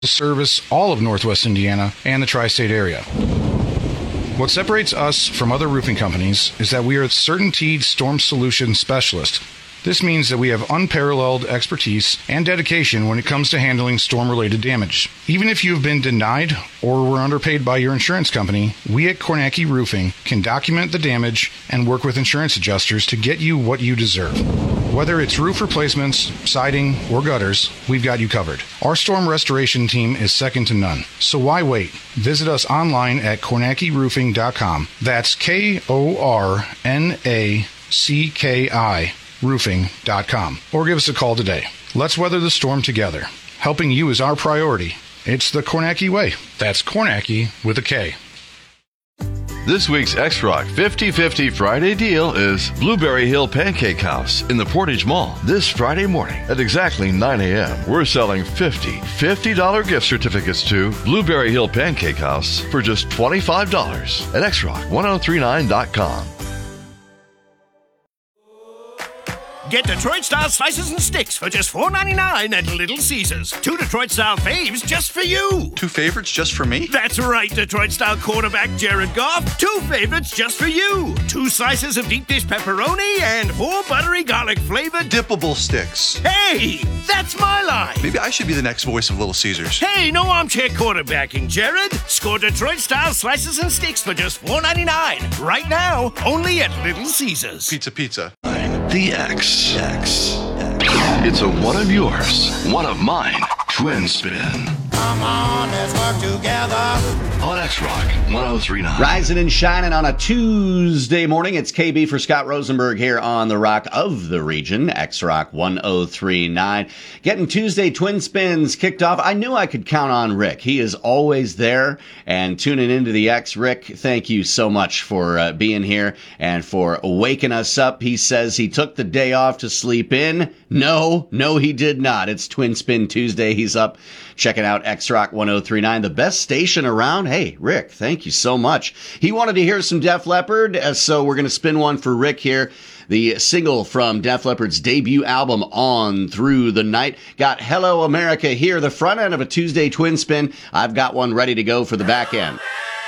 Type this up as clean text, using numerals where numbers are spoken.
to service all of Northwest Indiana and the tri-state area. What separates us from other roofing companies is that we are CertainTeed Storm Solution Specialist. This means that we have unparalleled expertise and dedication when it comes to handling storm-related damage. Even if you have been denied or were underpaid by your insurance company, we at Kornacki Roofing can document the damage and work with insurance adjusters to get you what you deserve. Whether it's roof replacements, siding, or gutters, we've got you covered. Our storm restoration team is second to none. So why wait? Visit us online at KornackiRoofing.com. That's KORNACKI roofing.com, or give us a call today. Let's weather the storm together. Helping you is our priority. It's the Kornacki way. That's Kornacki with a K. This week's X-Rock 50/50 Friday deal is Blueberry Hill Pancake House in the Portage Mall. This Friday morning at exactly 9 a.m., we're selling $50 gift certificates to Blueberry Hill Pancake House for just $25 at xrock1039.com. Get Detroit-style slices and sticks for just $4.99 at Little Caesars. 2 Detroit-style faves just for you. 2 favorites just for me? That's right, Detroit-style quarterback Jared Goff. 2 favorites just for you. 2 slices of deep dish pepperoni and 4 buttery garlic-flavored dippable sticks. Hey, that's my line. Maybe I should be the next voice of Little Caesars. Hey, no armchair quarterbacking, Jared. Score Detroit-style slices and sticks for just $4.99. Right now, only at Little Caesars. Pizza. The X. It's a one of yours, one of mine, twin spin. Come on, let's work together. On X-Rock 1039. Rising and shining on a Tuesday morning. It's KB for Scott Rosenberg here on the Rock of the Region, X-Rock 1039. Getting Tuesday twin spins kicked off. I knew I could count on Rick. He is always there and tuning into the X. Rick, thank you so much for being here and for waking us up. He says he took the day off to sleep in. No, he did not. It's Twin Spin Tuesday. He's up checking out X-Rock 1039, the best station around. Hey, Rick, thank you so much. He wanted to hear some Def Leppard, so we're going to spin one for Rick here. The single from Def Leppard's debut album, On Through the Night. Got Hello America here, the front end of a Tuesday Twin Spin. I've got one ready to go for the back end.